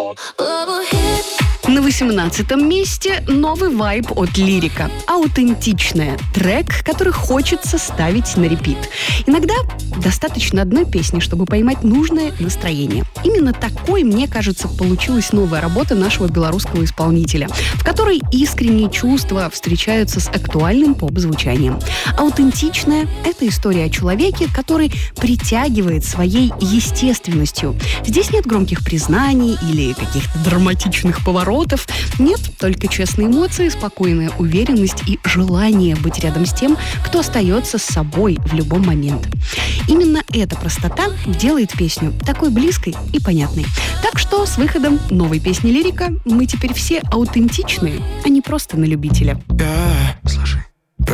На 18-м месте новый вайб от Лирика. Аутентичная. Трек, который хочется ставить на репит. Иногда достаточно одной песни, чтобы поймать нужное настроение. Именно такой, мне кажется, получилась новая работа нашего белорусского исполнителя, в которой искренние чувства встречаются с актуальным поп-звучанием. Аутентичная — это история о человеке, который притягивает своей естественностью. Здесь нет громких признаний или каких-то драматичных поворотов. Нет, только честные эмоции, спокойная уверенность и желание быть рядом с тем, кто остается с собой в любой момент. Именно эта простота делает песню такой близкой и понятной. Так что с выходом новой песни Лирика мы теперь все аутентичные, а не просто на любителя.